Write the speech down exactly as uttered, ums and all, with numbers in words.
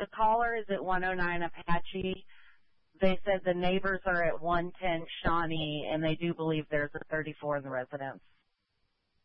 the caller is at one oh nine Apache. They said the neighbors are at one ten Shawnee, and they do believe there's a thirty-four in the residence.